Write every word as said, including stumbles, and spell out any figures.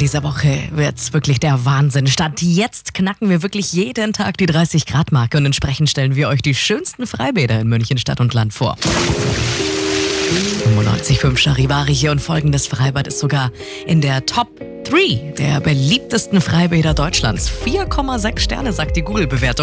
dieser Woche wird's wirklich der Wahnsinn. Statt jetzt knacken wir wirklich jeden Tag die dreißig Grad Marke und entsprechend stellen wir euch die schönsten Freibäder in München Stadt und Land vor. fünfundneunzig Komma fünf Charivari hier und folgendes Freibad ist sogar in der Top drei der beliebtesten Freibäder Deutschlands. vier Komma sechs Sterne sagt die Google-Bewertung.